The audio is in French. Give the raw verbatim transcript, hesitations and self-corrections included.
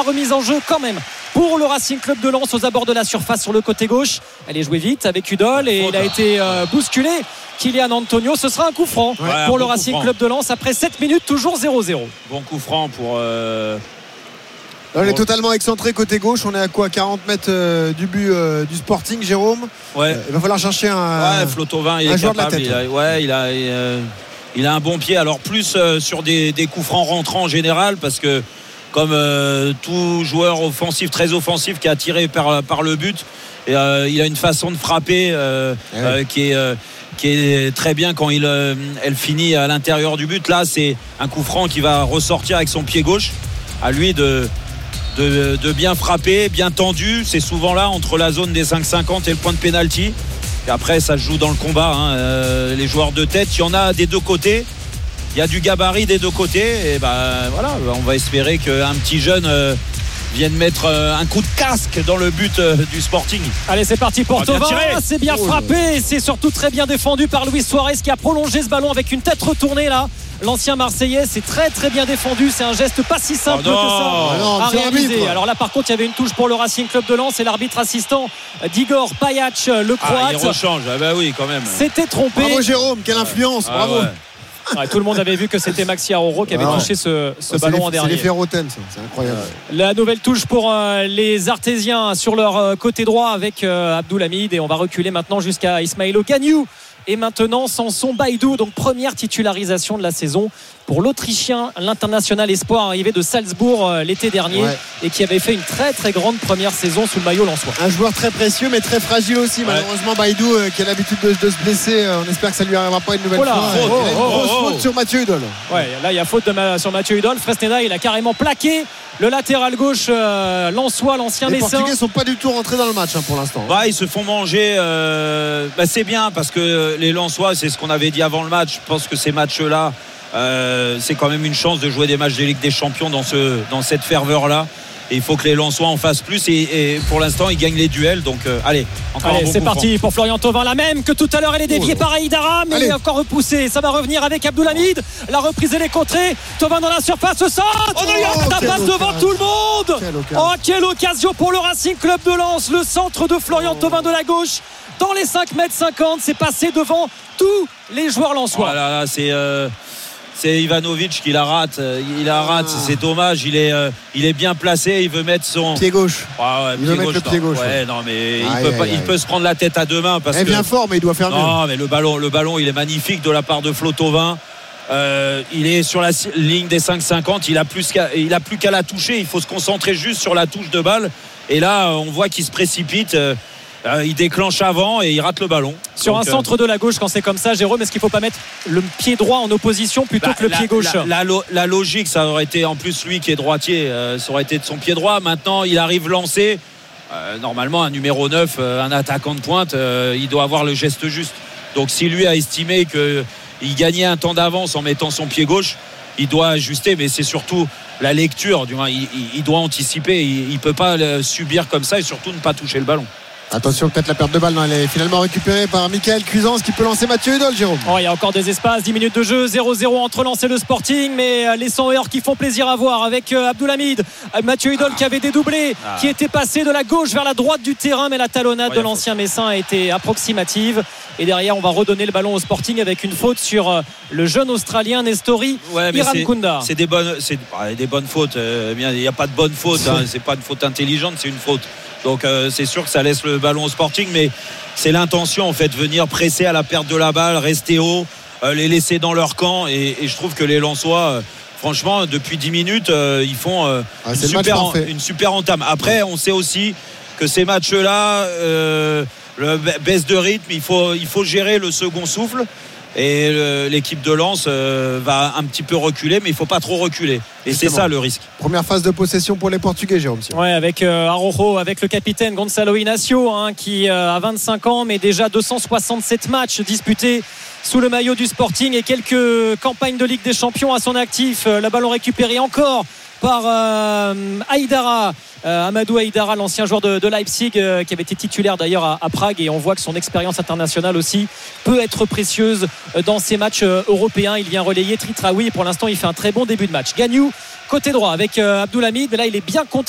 la remise en jeu quand même pour le Racing Club de Lens aux abords de la surface sur le côté gauche. Elle est jouée vite avec Udol et il a été euh, bousculé. Kylian Antonio, ce sera un coup franc ouais, pour le Racing Club de Lens après sept minutes, toujours zéro zéro. Bon coup franc pour... Euh... Là, on est totalement excentré côté gauche. On est à quoi, quarante mètres euh, du but euh, du Sporting, Jérôme. Ouais. Euh, il va falloir chercher un, ouais, Flotovin, il un est joueur capable. de la tête. Il a, ouais, il a, il, euh, il a un bon pied. Alors plus euh, sur des, des coups francs rentrants en général, parce que comme euh, tout joueur offensif, très offensif, qui a tiré par, par le but, et, euh, il a une façon de frapper euh, ouais. euh, qui est euh, qui est très bien quand il, euh, elle finit à l'intérieur du but. Là, c'est un coup franc qui va ressortir avec son pied gauche. À lui de De, de bien frapper, bien tendu. C'est souvent là entre la zone des cinq cinquante et le point de pénalty. Et après ça se joue dans le combat hein. euh, les joueurs de tête, il y en a des deux côtés, il y a du gabarit des deux côtés. Et ben voilà, on va espérer qu'un petit jeune euh, vienne mettre euh, un coup de casque dans le but euh, du Sporting. Allez, c'est parti pour Thauvin. C'est bien frappé, c'est surtout très bien défendu par Luis Suarez qui a prolongé ce ballon avec une tête retournée là. L'ancien Marseillais, c'est très très bien défendu. C'est un geste pas si simple oh que ça non, à réaliser. Alors là, par contre, il y avait une touche pour le Racing Club de Lens et l'arbitre assistant d'Igor Pajac, le Croate. Ah, il rechange. Ah bah oui, quand même. S'était trompé. Bravo Jérôme, quelle influence. Ah, bravo. Ouais. Ouais, tout le monde avait vu que c'était Maxi Aroro qui avait ah, touché ce, ce ballon les, en dernier. C'est l'effet Roten, ça. C'est incroyable. La nouvelle touche pour euh, les Artésiens sur leur euh, côté droit avec euh, Abdoulhamid. Et on va reculer maintenant jusqu'à Ismaïlo Gagnou. Et maintenant Samson Baïdou, donc première titularisation de la saison pour l'Autrichien, l'international espoir arrivé de Salzbourg euh, l'été dernier ouais. et qui avait fait une très très grande première saison sous le maillot lensois. Un joueur très précieux mais très fragile aussi ouais. malheureusement Baïdou euh, qui a l'habitude de, de se blesser, euh, on espère que ça lui arrivera pas une nouvelle oh là, fois. Oh, oh, il a une oh, grosse oh, faute oh. sur Mathieu Udol. Ouais, là il y a faute de, sur Mathieu Udol. Fresneda il a carrément plaqué le latéral gauche euh, lensois, l'ancien les Messin. Les Portugais sont pas du tout rentrés dans le match hein, pour l'instant. Bah, ils se font manger euh, bah, c'est bien parce que les Lensois, c'est ce qu'on avait dit avant le match. Je pense que ces matchs-là euh, c'est quand même une chance de jouer des matchs de Ligue des Champions dans, ce, dans cette ferveur-là. Et il faut que les Lensois en fassent plus et, et pour l'instant ils gagnent les duels. Donc euh, allez, encore allez, un bon c'est coup parti franc. pour Florian Thauvin, la même que tout à l'heure. Elle est déviée oh, par Aïdara mais allez. Elle est encore repoussée. Ça va revenir avec Abdoulhamid. La reprise et les contrées. Thauvin dans la surface, ce centre oh, oh, ça passe devant tout le monde. Quelle oh quelle occasion pour le Racing Club de Lens. Le centre de Florian oh. Thauvin de la gauche dans les cinq mètres cinquante, c'est passé devant tous les joueurs lensois. Oh là là, c'est euh... c'est Ivanovic qui la rate, il la rate, ah. c'est dommage, il est, euh, il est bien placé, il veut mettre son pied gauche. Ah ouais, il pied veut gauche, mettre le pied gauche. Ouais, ouais. non mais aïe, il, peut aïe, pas, aïe. il peut se prendre la tête à deux mains parce il est que bien fort mais il doit faire mieux. Non mais le ballon, le ballon, il est magnifique de la part de Flotovin. Euh, il est sur la ligne des cinq cinquante, il a plus qu'à, il a plus qu'à la toucher, il faut se concentrer juste sur la touche de balle. Et là, on voit qu'il se précipite. Euh, Euh, il déclenche avant et il rate le ballon sur donc, un centre euh... de la gauche. Quand c'est comme ça, Jérôme, est-ce qu'il ne faut pas mettre le pied droit en opposition plutôt bah, que le la, pied gauche? la, la, la logique, ça aurait été en plus lui qui est droitier, euh, ça aurait été de son pied droit. Maintenant il arrive lancé, euh, normalement un numéro neuf, euh, un attaquant de pointe, euh, il doit avoir le geste juste. Donc si lui a estimé qu'il gagnait un temps d'avance en mettant son pied gauche, il doit ajuster. Mais c'est surtout la lecture, du moins il, il, il doit anticiper, il ne peut pas le subir comme ça et surtout ne pas toucher le ballon. Attention, peut-être la perte de balle, non, elle est finalement récupérée par Michael Cuisance qui peut lancer Mathieu Udol, Jérôme. Oh, il y a encore des espaces, dix minutes de jeu, zéro zéro entre Lens et le Sporting, mais les cent heures qui font plaisir à voir avec Abdoulhamid, Mathieu Udol ah. qui avait dédoublé, ah. qui était passé de la gauche vers la droite du terrain, mais la talonnade oh, de l'ancien Messin a été approximative. Et derrière, on va redonner le ballon au Sporting avec une faute sur le jeune Australien Nestori ouais, Irankunda. C'est, c'est des bonnes, c'est des bonnes fautes. Il n'y a pas de bonne faute, hein. C'est pas une faute intelligente, c'est une faute. Donc euh, c'est sûr que ça laisse le ballon au Sporting, mais c'est l'intention en fait, venir presser à la perte de la balle, rester haut, euh, les laisser dans leur camp. Et, et je trouve que les Lensois, euh, franchement, depuis dix minutes, euh, ils font euh, ah, une, super en, une super entame. Après, on sait aussi que ces matchs-là, euh, le baisse de rythme, il faut, il faut gérer le second souffle. Et le, l'équipe de Lens euh, va un petit peu reculer, mais il ne faut pas trop reculer. Et Justement. C'est ça le risque. Première phase de possession pour les Portugais, Jérôme. Ouais, avec euh, Araujo, avec le capitaine Gonçalo Inacio, hein, qui euh, a vingt-cinq ans, mais déjà deux cent soixante-sept matchs disputés sous le maillot du Sporting et quelques campagnes de Ligue des Champions à son actif. Euh, le ballon récupéré encore par euh, Aïdara, euh, Amadou Aïdara, l'ancien joueur de, de Leipzig, euh, qui avait été titulaire d'ailleurs à, à Prague, et on voit que son expérience internationale aussi peut être précieuse dans ces matchs euh, européens. Il vient relayer Tritraoui et pour l'instant il fait un très bon début de match. Gagnou côté droit avec euh, Abdoulhamid, mais là il est bien contre